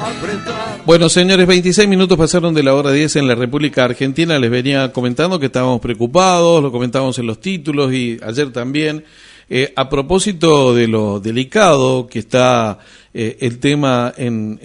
Bueno, señores, 26 minutos pasaron de la hora 10 en la República Argentina. Les venía comentando que estábamos preocupados, lo comentábamos en los títulos y ayer también. A propósito de lo delicado que está el tema en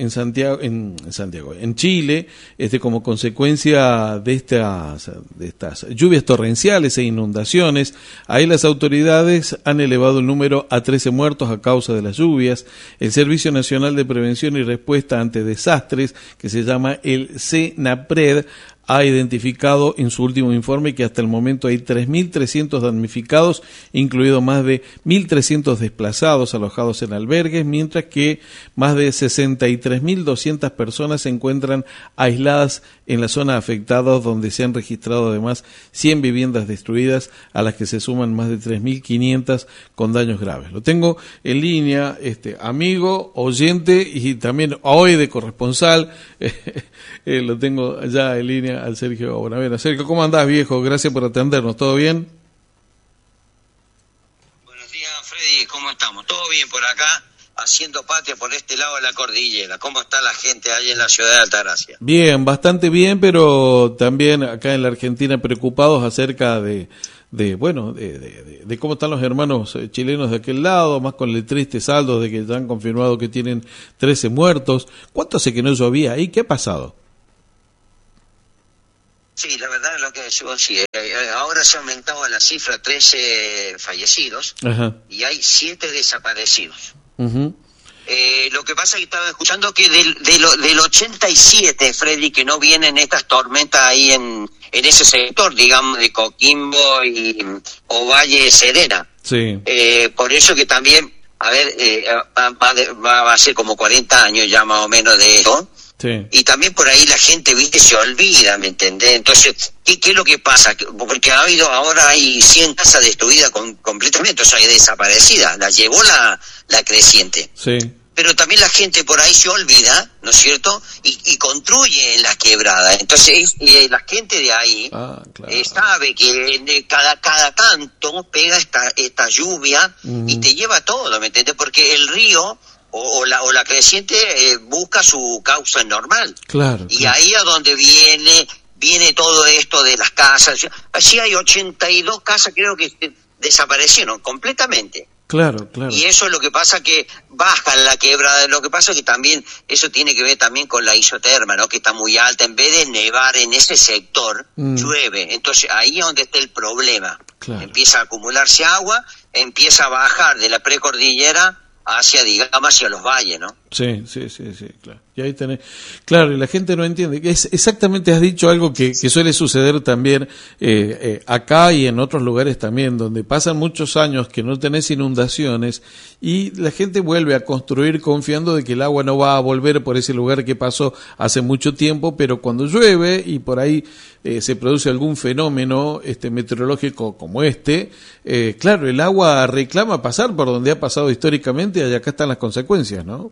Chile, como consecuencia de estas lluvias torrenciales e inundaciones, ahí las autoridades han elevado el número a 13 muertos a causa de las lluvias. El Servicio Nacional de Prevención y Respuesta ante Desastres, que se llama el CENAPRED, ha identificado en su último informe que hasta el momento hay 3.300 damnificados, incluidos más de 1.300 desplazados alojados en albergues, mientras que más de 63.200 personas se encuentran aisladas en la zona afectada, donde se han registrado además 100 viviendas destruidas, a las que se suman más de 3.500 con daños graves. Lo tengo en línea, amigo, oyente y también hoy de corresponsal, lo tengo ya en línea al Sergio Bonavena. Sergio, ¿cómo andás, viejo? Gracias por atendernos. ¿Todo bien? Buenos días, Freddy. ¿Cómo estamos? ¿Todo bien por acá? Haciendo patria por este lado de la cordillera. ¿Cómo está la gente allí en la ciudad de Altagracia? Bien, bastante bien, pero también acá en la Argentina preocupados acerca de cómo están los hermanos chilenos de aquel lado, más con el triste saldo de que ya han confirmado que tienen 13 muertos. ¿Cuánto hace que no llovía ahí? ¿Qué ha pasado? Sí, la verdad es lo que decimos, sí. Ahora se ha aumentado la cifra, 13 fallecidos. Ajá. Y hay 7 desaparecidos. Uh-huh. Lo que pasa es que estaba escuchando que del 87, Freddy, que no vienen estas tormentas ahí en ese sector, digamos, de Coquimbo o Valle Serena. Sí. Por eso que también, va a ser como 40 años ya más o menos de eso. Sí. Y también por ahí la gente, se olvida, ¿me entendés? Entonces, ¿qué es lo que pasa? Porque ahora hay 100 casas destruidas completamente, o sea, desaparecidas, la llevó la creciente. Sí. Pero también la gente por ahí se olvida, ¿no es cierto? Y construye en las quebradas. Entonces, la gente de ahí sabe que cada tanto pega esta lluvia y te lleva todo, ¿me entendés? Porque el río o la creciente busca su causa normal. Claro. Y ahí a donde viene todo esto de las casas. Así hay 82 casas, creo que desaparecieron completamente. Claro. Y eso es lo que pasa, que bajan la quebrada. Lo que pasa es que también eso tiene que ver también con la isoterma, ¿no? Que está muy alta. En vez de nevar en ese sector, llueve. Entonces ahí es donde está el problema. Claro. Empieza a acumularse agua, empieza a bajar de la precordillera hacia los valles, ¿no? Sí, claro. Y ahí tenés, claro, y la gente no entiende. Exactamente, has dicho algo que suele suceder también acá y en otros lugares también, donde pasan muchos años que no tenés inundaciones y la gente vuelve a construir confiando de que el agua no va a volver por ese lugar que pasó hace mucho tiempo, pero cuando llueve y por ahí se produce algún fenómeno meteorológico como claro, el agua reclama pasar por donde ha pasado históricamente y acá están las consecuencias, ¿no?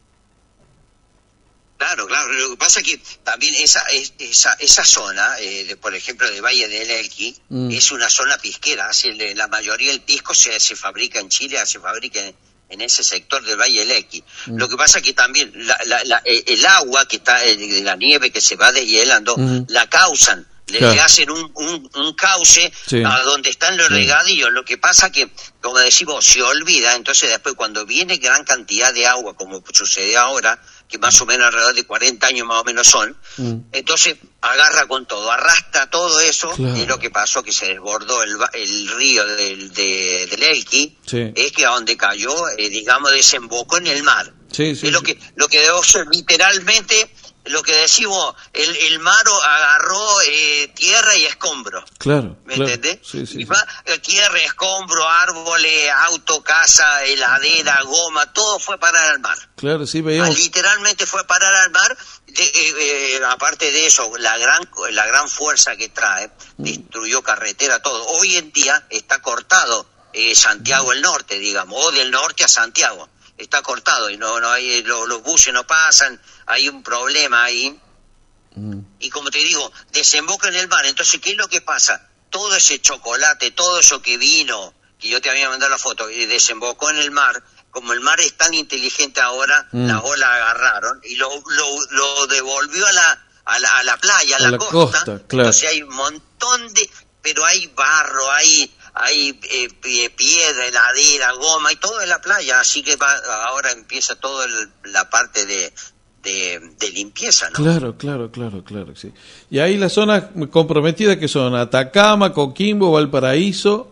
Claro, lo que pasa es que también esa zona, por ejemplo, de Valle del Elqui, es una zona pisquera. La mayoría del pisco se fabrica en Chile, se fabrica en ese sector del Valle del Elqui. Lo que pasa es que también el agua que está, la nieve que se va deshielando, la causan. Le hacen un cauce a donde están los regadíos. Lo que pasa que, como decimos, se olvida. Entonces después, cuando viene gran cantidad de agua, como sucede ahora, que más o menos alrededor de 40 años más o menos son, entonces agarra con todo, arrastra todo eso. Claro. Y lo que pasó, que se desbordó el río del Elqui, es que a donde cayó, desembocó en el mar. Es lo que debo ser literalmente. Lo que decimos, el mar agarró tierra y escombro. Claro. ¿Me entendés? Sí. Y tierra, escombro, árboles, auto, casa, heladera, goma, todo fue parar al mar. Claro, sí, veíamos. Literalmente fue parar al mar. Aparte de eso, la gran fuerza que trae, destruyó carretera, todo. Hoy en día está cortado Santiago el norte, digamos, o del norte a Santiago. Está cortado y no hay, los buses no pasan, hay un problema ahí. Y como te digo, desemboca en el mar. Entonces, ¿qué es lo que pasa? Todo ese chocolate, todo eso que vino, que yo te había mandado la foto, y desembocó en el mar, como el mar es tan inteligente ahora, las olas agarraron y lo devolvió a la playa, a la costa. Claro. Entonces hay un montón pero hay barro, hay piedra, heladera, goma y todo en la playa, así que ahora empieza toda la parte de limpieza, ¿no? Claro, sí. Y ahí las zonas comprometidas que son Atacama, Coquimbo, Valparaíso,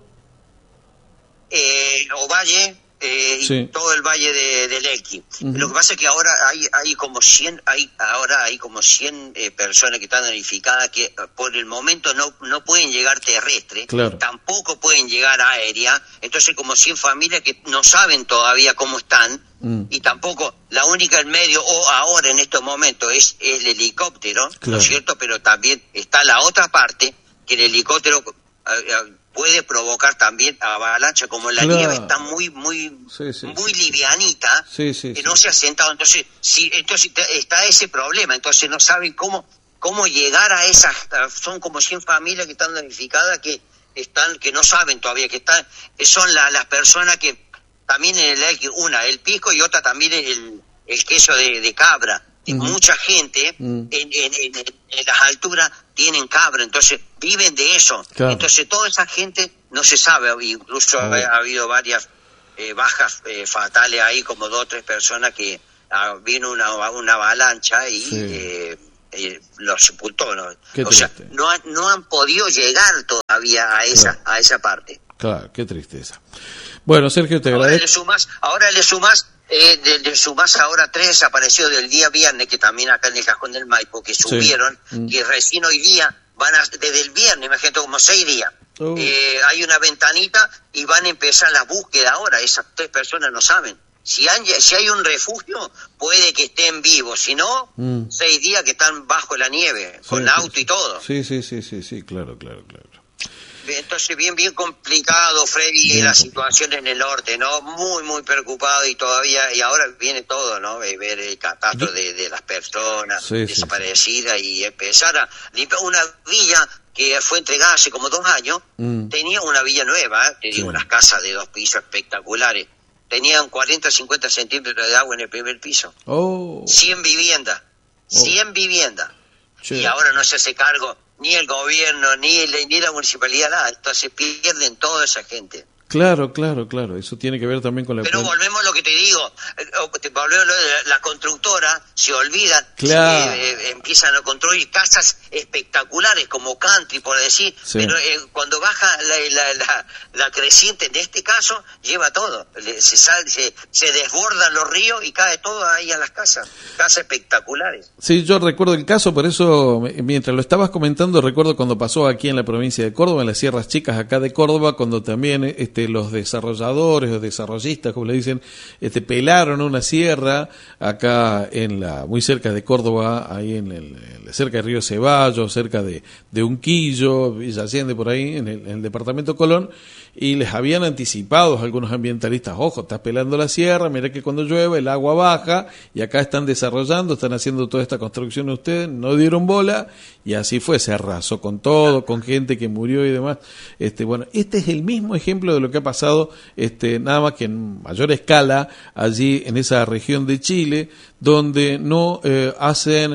Ovalle, sí. Y todo el valle del Elqui. Uh-huh. Lo que pasa es que ahora hay como 100 personas que están danificadas que por el momento no pueden llegar terrestre, claro. Tampoco pueden llegar aérea, entonces como 100 familias que no saben todavía cómo están, y tampoco la única en medio o ahora en estos momentos es el helicóptero, claro. ¿No es cierto? Pero también está la otra parte que el helicóptero puede provocar también avalancha, como la claro. Nieve está muy livianita, que no se ha sentado, entonces está ese problema, entonces no saben cómo llegar a esas, son como 100 familias que están damnificadas que no saben todavía que son las personas que también en el pisco y otra también el queso de cabra. Uh-huh. Mucha gente en las alturas tienen cabra, entonces viven de eso. Claro. Entonces toda esa gente no se sabe, incluso ha habido varias bajas fatales ahí, como 2 o 3 personas que vino una avalancha y los sepultó, ¿no? O sea, no han podido llegar todavía a esa parte. Claro, qué tristeza. Bueno, Sergio, te agradezco. Ahora le sumás ahora 3 desaparecidos del día viernes, que también acá en el Cajón del Maipo, que subieron, que recién hoy día desde el viernes, imagínate, como 6 días. Hay una ventanita y van a empezar la búsqueda ahora. Esas 3 personas no saben. Si hay un refugio, puede que estén vivos, si no, 6 días que están bajo la nieve, con auto y todo. Sí, claro. Entonces bien complicado, Freddy, la situación en el norte, ¿no? Muy preocupado y ahora viene todo, ¿no? Ver el catástrofe de las personas desaparecidas y empezar a limpiar una villa que fue entregada hace como 2 años, tenía una villa nueva, tenía unas casas de 2 pisos espectaculares, tenían 40-50 centímetros de agua en el primer piso, 100 viviendas, 100 viviendas, y ahora no se hace cargo ni el gobierno, ni la municipalidad, nada. Entonces pierden toda esa gente. Claro. Eso tiene que ver también con la... Pero volvemos a lo que te digo. La constructora se olvida. Claro. Empiezan a construir casas espectaculares como country, por decir. Sí. Pero cuando baja la creciente, en este caso, lleva todo. Se desbordan los ríos y cae todo ahí a las casas. Casas espectaculares. Sí, yo recuerdo el caso, por eso, mientras lo estabas comentando, recuerdo cuando pasó aquí en la provincia de Córdoba, en las Sierras Chicas acá de Córdoba, cuando también los desarrolladores o desarrollistas, como le dicen, pelaron una sierra acá muy cerca de Córdoba, ahí cerca de Río Ceballos, cerca de Unquillo, Villa Allende, por ahí, en el departamento Colón, y les habían anticipado algunos ambientalistas, ojo, estás pelando la sierra, mira que cuando llueve el agua baja, y acá están desarrollando, están haciendo toda esta construcción ustedes, no dieron bola, y así fue, se arrasó con todo, con gente que murió y demás. Bueno, este es el mismo ejemplo de lo que ha pasado, nada más que en mayor escala, allí en esa región de Chile, donde no hacen,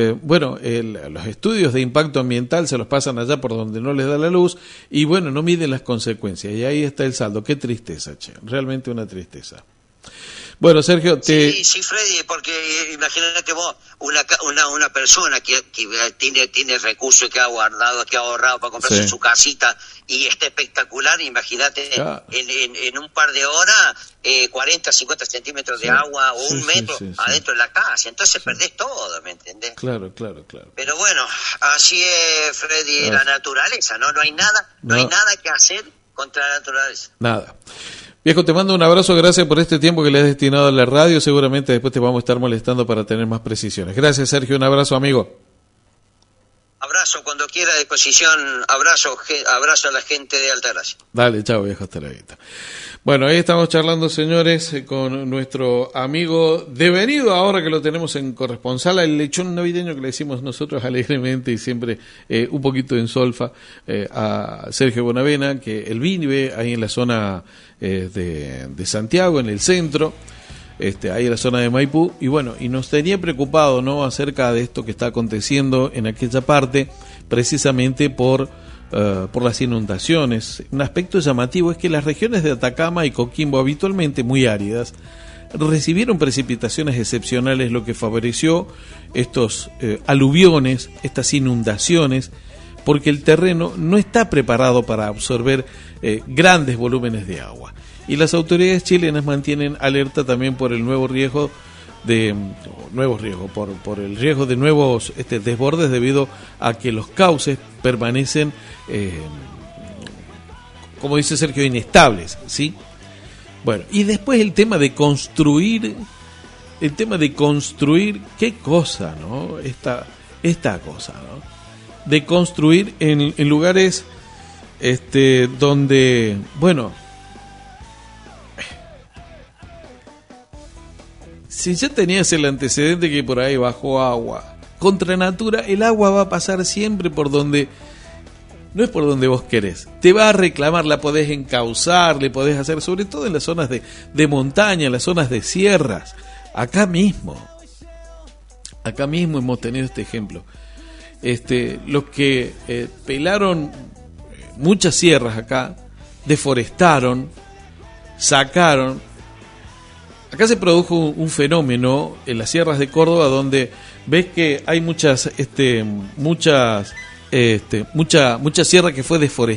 los estudios de impacto ambiental se los pasan allá por donde no les da la luz, y no miden las consecuencias, y ahí está el saldo. Qué tristeza, realmente una tristeza. Bueno, Sergio, Sí, Freddy, porque imagínate vos, una persona que tiene recursos, que ha guardado, que ha ahorrado para comprarse su casita y está espectacular, imagínate en un par de horas 40, 50 centímetros de agua o un metro adentro de la casa, entonces perdés todo, ¿me entendés? Claro. Pero bueno, así es, Freddy, la naturaleza, ¿no? No hay nada que hacer contra la naturaleza. Nada. Viejo, te mando un abrazo, gracias por este tiempo que le has destinado a la radio, seguramente después te vamos a estar molestando para tener más precisiones. Gracias, Sergio, un abrazo, amigo. Abrazo, cuando quiera, a disposición, abrazo a la gente de Altagracia. Dale, chao, viejo, hasta luego. Bueno, ahí estamos charlando, señores, con nuestro amigo devenido, ahora que lo tenemos en corresponsal, el lechón navideño que le decimos nosotros alegremente y siempre un poquito en solfa, a Sergio Bonavena, que él vive ahí en la zona de Santiago, en el centro, ahí en la zona de Maipú, y bueno, y nos tenía preocupado, ¿no?, acerca de esto que está aconteciendo en aquella parte, precisamente por las inundaciones. Un aspecto llamativo es que las regiones de Atacama y Coquimbo, habitualmente muy áridas, recibieron precipitaciones excepcionales, lo que favoreció estos aluviones, estas inundaciones, porque el terreno no está preparado para absorber grandes volúmenes de agua. Y las autoridades chilenas mantienen alerta también por el nuevo riesgo por el riesgo de nuevos desbordes debido a que los cauces permanecen, como dice Sergio, inestables, ¿sí? Bueno, y después el tema de construir, qué cosa, ¿no? Esta cosa, ¿no? De construir en lugares donde, bueno, si ya tenías el antecedente que por ahí bajó agua, contra natura, el agua va a pasar siempre por donde, no es por donde vos querés. Te va a reclamar, la podés encauzar, le podés hacer, sobre todo en las zonas de montaña, en las zonas de sierras. Acá mismo hemos tenido este ejemplo. Los que pelaron muchas sierras acá, deforestaron, sacaron. Acá se produjo un fenómeno en las sierras de Córdoba donde ves que hay mucha sierra que fue deforestada.